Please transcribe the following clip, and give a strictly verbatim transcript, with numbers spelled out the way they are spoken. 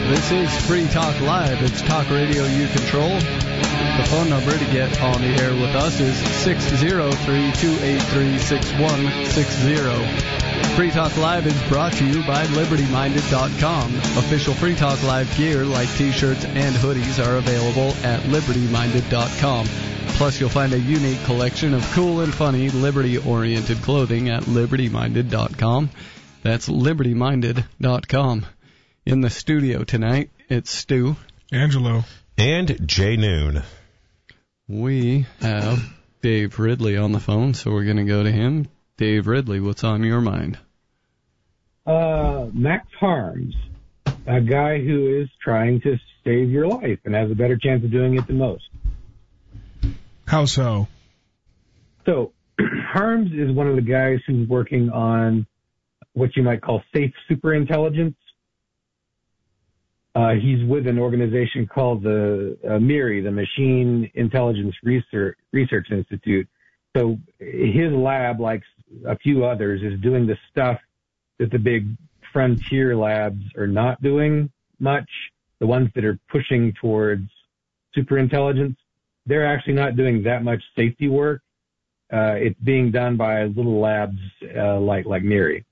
This is Free Talk Live. It's talk radio you control. The phone number to get on the air with us is six zero three, two eight three, six one six zero. Free Talk Live is brought to you by Liberty Minded dot com. Official Free Talk Live gear like T-shirts and hoodies are available at Liberty Minded dot com. Plus, you'll find a unique collection of cool and funny Liberty-oriented clothing at Liberty Minded dot com. That's Liberty Minded dot com. In the studio tonight, it's Stu, Angelo, and Jay Noon. We have Dave Ridley on the phone, so we're going to go to him. Dave Ridley, what's on your mind? Uh, Max Harms, a guy who is trying to save your life and has a better chance of doing it than most. How so? So, Harms is one of the guys who's working on what you might call safe superintelligence. Uh, he's with an organization called the uh, MIRI, the Machine Intelligence Research, Research Institute. So his lab, like a few others, is doing the stuff that the big frontier labs are not doing much. The ones that are pushing towards superintelligence, they're actually not doing that much safety work. Uh, it's being done by little labs uh, like like MIRI.